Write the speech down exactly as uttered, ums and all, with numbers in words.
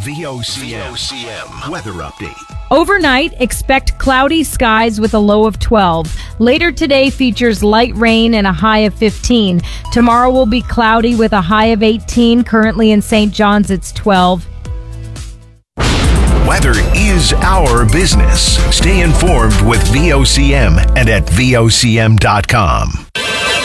V O C M weather update. Overnight, expect cloudy skies with a low of twelve. Later today features light rain and a high of fifteen. Tomorrow will be cloudy with a high of eighteen. Currently in Saint John's, it's twelve. Weather is our business. Stay informed with V O C M and at V O C M dot com.